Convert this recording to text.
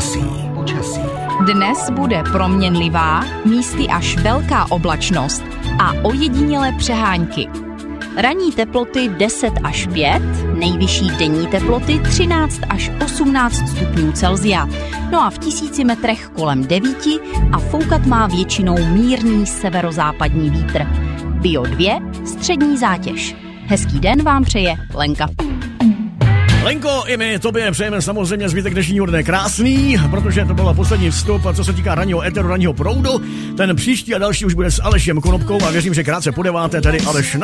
Dnes bude proměnlivá, místy až velká oblačnost a ojedinělé přehánky. Ranní teploty 10 až 5, nejvyšší denní teploty 13 až 18 stupňů Celsia. No a v 1000 metrech kolem 9 a foukat má většinou mírný severozápadní vítr. Bio 2, střední zátěž. Hezký den vám přeje Lenka. Lenko, i my tobě přejeme samozřejmě zbytek dnešního dne krásný, protože to byl poslední vstup, co se týká ranního éteru, ranního proudu. Ten příští a další už bude s Alešem Konopkou a věřím, že krátce po 9. tedy Aleš